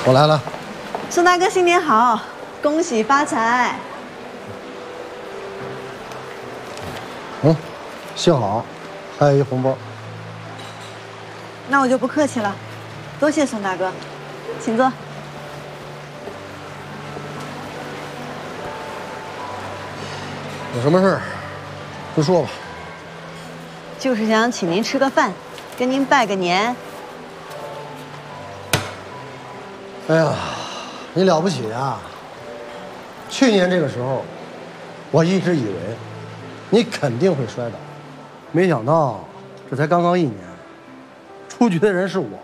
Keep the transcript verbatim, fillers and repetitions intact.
我来了。 宋大哥，新年好，恭喜发财。 嗯，幸好还有一红包。 那我就不客气了，多谢宋大哥，请坐。 有什么事儿，就说吧。 就是想请您吃个饭，跟您拜个年。 哎呀，你了不起啊！去年这个时候，我一直以为你肯定会摔倒，没想到这才刚刚一年，出局的人是我。